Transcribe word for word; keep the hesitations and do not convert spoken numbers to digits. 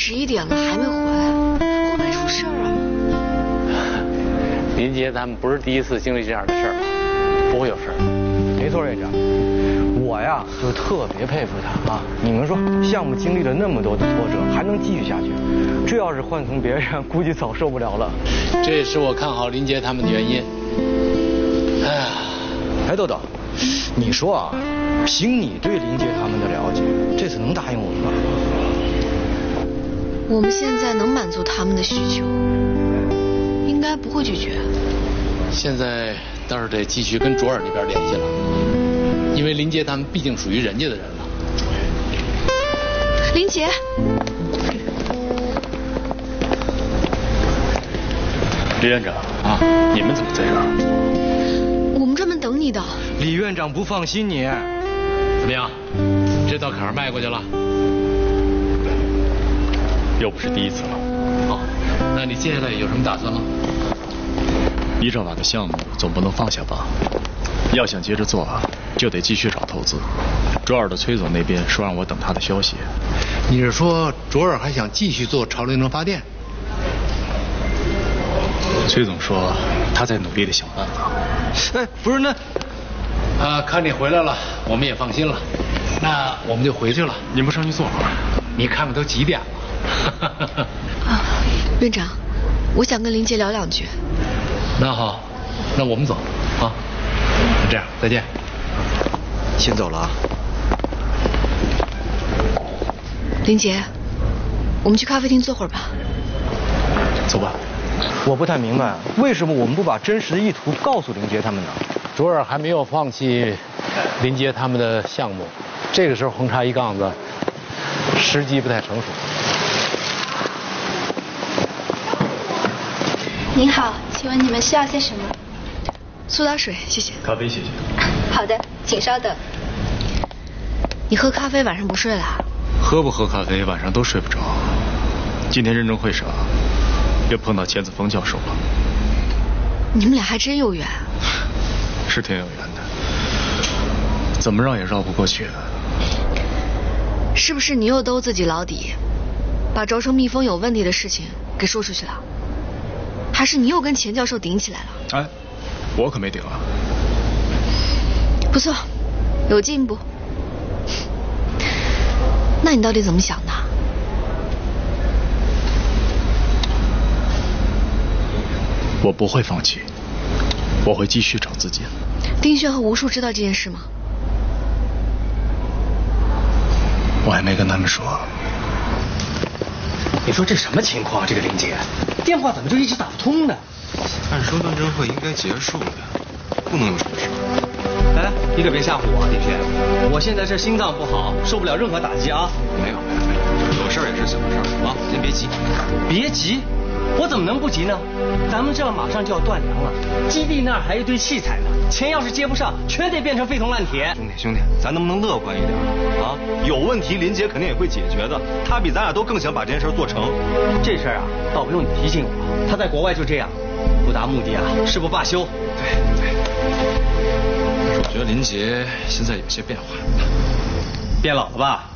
十一点了还没回来，会不会出事儿啊？ 林杰他们不是第一次经历这样的事儿，不会有事儿。 没错，院长，我呀就特别佩服他啊！你们说，项目经历了那么多的挫折，还能继续下去，这要是换成别人，估计早受不了了。 这也是我看好林杰他们的原因。哎呀， 哎，豆豆，你说啊，凭你对林杰他们的了解，这次能答应我们吗？ 我们现在能满足他们的需求，应该不会拒绝。 现在倒是得继续跟卓尔那边联系了，因为林杰他们毕竟属于人家的人了。 林杰， 李院长啊，你们怎么在这儿？ 我们专门等你的。 李院长不放心你。 怎么样？这道坎儿迈过去了？ 又不是第一次了。 好，那你接下来有什么打算吗？ 一这瓦的项目总不能放下吧？要想接着做，就得继续找投资。卓尔的崔总那边说让我等他的消息。 你是说卓尔还想继续做潮流能发电？ 崔总说他在努力的想办法。 哎，不是那…… 啊，看你回来了，我们也放心了。那我们就回去了。 您不上去坐会儿？ 你看看都几点了？ 啊，院长，我想跟林杰聊两句。 那好，那我们走啊。那这样，再见。 先走了啊。 林杰，我们去咖啡厅坐会儿吧。 走吧。 我不太明白，为什么我们不把真实的意图告诉林杰他们呢？ 卓尔还没有放弃林杰他们的项目，这个时候横插一杠子，时机不太成熟。 您好，请问你们需要些什么？ 苏打水，谢谢。 咖啡，谢谢。 好的，请稍等。 你喝咖啡晚上不睡啦？ 喝不喝咖啡晚上都睡不着。今天认证会上又碰到钱子峰教授了。 你们俩还真有缘。 是挺有缘的，怎么绕也绕不过去。 是不是你又兜自己老底，把轴承密封有问题的事情给说出去了？还是你又跟钱教授顶起来了？ 哎，我可没顶啊。 不错，有进步。那你到底怎么想的？ 我不会放弃，我会继续找资金。 丁轩和吴树知道这件事吗？ 我还没跟他们说。 你说这什么情况？这个林杰，电话怎么就一直打不通呢？ 按说论证会应该结束了，不能有什么事。 哎，你可别吓唬我，丁轩，我现在这心脏不好，受不了任何打击啊！ 没有没有没有，有事儿也是小事儿啊，先别急。 别急，我怎么能不急呢？咱们这马上就要断粮了，基地那儿还有一堆器材呢，钱要是接不上，全得变成废铜烂铁。 兄弟兄弟，咱能不能乐观一点啊？有问题林杰肯定也会解决的，他比咱俩都更想把这件事做成。 这事儿啊，倒不用你提醒我，他在国外就这样，不达目的啊，誓不罢休。 对对。但是我觉得林杰现在有些变化， 变老了吧？